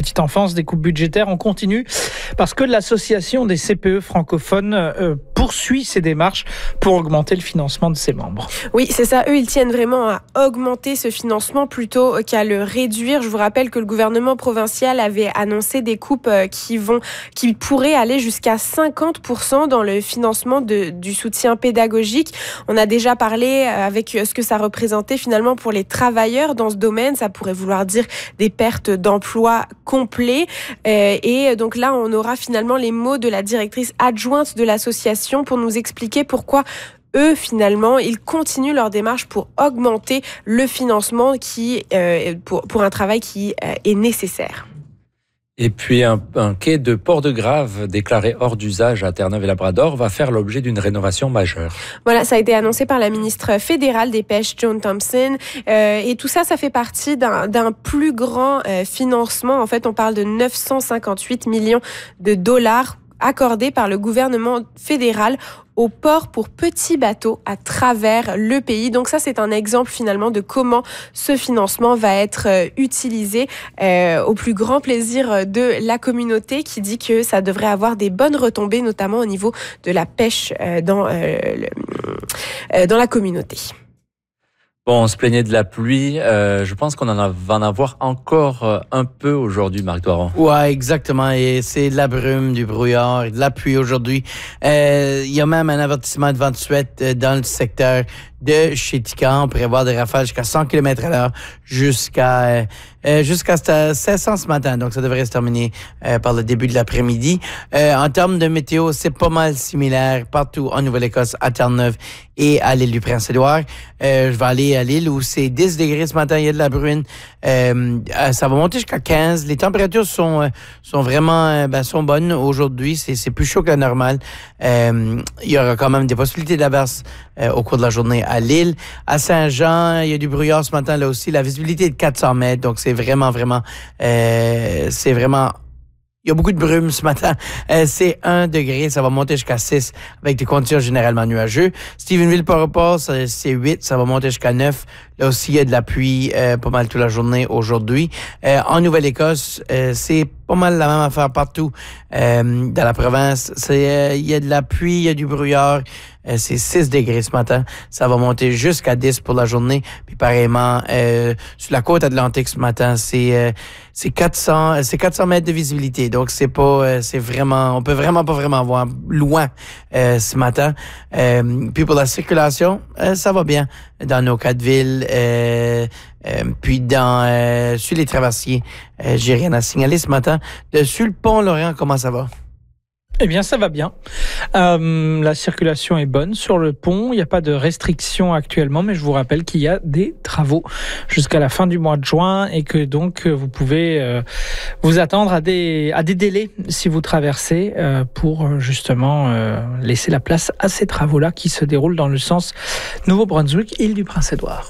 petite enfance, des coupes budgétaires. On continue parce que l'association des CPE francophones poursuit ses démarches pour augmenter le financement de ses membres. Oui, c'est ça. Eux, ils tiennent vraiment à augmenter ce financement plutôt qu'à le réduire. Je vous rappelle que le gouvernement provincial avait annoncé des coupes qui pourraient aller jusqu'à 50% dans le financement du soutien pédagogique. On a déjà parlé avec ce que ça représentait finalement pour les travailleurs dans ce domaine. Ça pourrait vouloir dire des pertes d'emplois complets. Et donc là, on aura finalement les mots de la directrice adjointe de l'association pour nous expliquer pourquoi eux, finalement, ils continuent leur démarche pour augmenter le financement pour un travail qui est nécessaire. Et puis un quai de Port-de-Grave déclaré hors d'usage à Terre-Neuve-et-Labrador va faire l'objet d'une rénovation majeure. Voilà, ça a été annoncé par la ministre fédérale des Pêches, Joan Thompson. Et tout ça, ça fait partie d'un plus grand financement. En fait, on parle de 958 millions de dollars accordés par le gouvernement fédéral au port pour petits bateaux à travers le pays. Donc ça, c'est un exemple finalement de comment ce financement va être utilisé au plus grand plaisir de la communauté qui dit que ça devrait avoir des bonnes retombées, notamment au niveau de la pêche dans la communauté. Bon, on se plaignait de la pluie. Je pense qu'on va en avoir encore un peu aujourd'hui, Marc Doiron. Ouais, exactement. Et c'est de la brume, du brouillard, et de la pluie aujourd'hui. Il y a même un avertissement de vent de suette dans le secteur de Chéticamp. On pourrait voir des rafales jusqu'à 100 km/h jusqu'à 700 ce matin. Donc, ça devrait se terminer par le début de l'après-midi. En termes de météo, c'est pas mal similaire partout en Nouvelle-Écosse, à Terre-Neuve et à l'île du Prince-Édouard. Je vais aller à l'île où c'est 10 degrés ce matin, il y a de la bruine. Ça va monter jusqu'à 15. Les températures sont vraiment sont bonnes aujourd'hui. C'est plus chaud que la normale. Il y aura quand même des possibilités d'averses au cours de la journée à Lille. À Saint-Jean, il y a du brouillard ce matin là aussi. La visibilité est de 400 mètres, donc c'est vraiment il y a beaucoup de brume ce matin. C'est 1 degré, ça va monter jusqu'à 6 avec des conditions généralement nuageuses. Stephenville-Port-au-Port, c'est 8, ça va monter jusqu'à 9. Là aussi, il y a de la pluie pas mal toute la journée aujourd'hui. En Nouvelle-Écosse, c'est pas mal la même affaire partout dans la province. Il y a de la pluie, il y a du brouillard. C'est 6 degrés ce matin. Ça va monter jusqu'à 10 pour la journée. Puis pareillement, sur la côte atlantique ce matin, c'est 400 mètres de visibilité. Donc c'est vraiment, on peut vraiment pas vraiment voir loin ce matin. Puis pour la circulation, ça va bien dans nos 4 villes. Puis sur les traversiers, j'ai rien à signaler ce matin. Sur le pont Lorient, comment ça va? Eh bien, ça va bien. La circulation est bonne sur le pont. Il n'y a pas de restrictions actuellement, mais je vous rappelle qu'il y a des travaux jusqu'à la fin du mois de juin et que donc vous pouvez vous attendre à des délais si vous traversez pour justement laisser la place à ces travaux-là qui se déroulent dans le sens Nouveau-Brunswick, île du Prince-Édouard.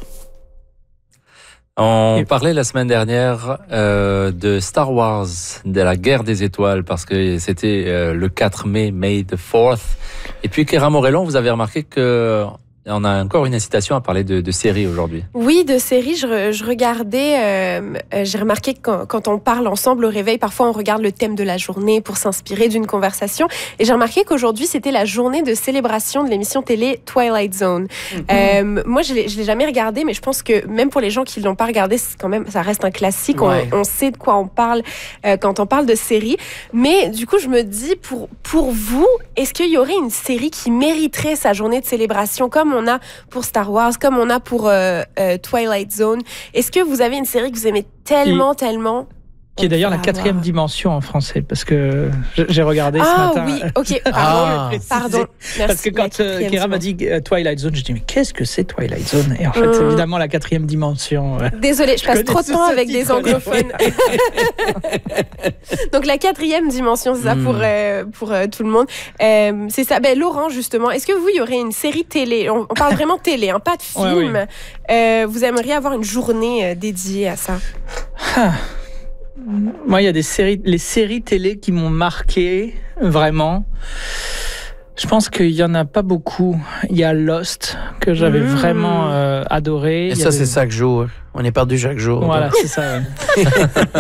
On parlait la semaine dernière de Star Wars, de la guerre des étoiles, parce que c'était le 4 mai, May the 4th. Et puis, Kéra Morellon, vous avez remarqué on a encore une incitation à parler de séries aujourd'hui. Oui, de séries. Je regardais, j'ai remarqué que quand on parle ensemble au réveil, parfois on regarde le thème de la journée pour s'inspirer d'une conversation. Et j'ai remarqué qu'aujourd'hui, c'était la journée de célébration de l'émission télé Twilight Zone. Moi, je l'ai jamais regardé, mais je pense que même pour les gens qui l'ont pas regardé, ça reste un classique. Ouais. On sait de quoi on parle quand on parle de séries. Mais du coup, je me dis, pour vous, est-ce qu'il y aurait une série qui mériterait sa journée de célébration comme on a pour Star Wars, comme on a pour Twilight Zone? Est-ce que vous avez une série que vous aimez tellement qui est d'ailleurs la 4e dimension en français, parce que j'ai regardé ce matin. Ah oui, ok, pardon. Merci. Parce que quand Kéra m'a dit Twilight Zone, je dis mais qu'est-ce que c'est Twilight Zone? Et en fait, c'est évidemment la 4e dimension. Désolée, je passe trop de temps avec des anglophones. Donc la 4e dimension, c'est ça pour tout le monde. C'est ça. Laurent, justement, est-ce que vous, il y aurait une série télé, on parle vraiment télé, pas de film, vous aimeriez avoir une journée dédiée à ça? Moi, il y a les séries télé qui m'ont marqué, vraiment. Je pense qu'il n'y en a pas beaucoup. Il y a Lost, que j'avais vraiment adoré. Et ça, c'est chaque jour. On est perdu chaque jour. Voilà, c'est ça. Ouais.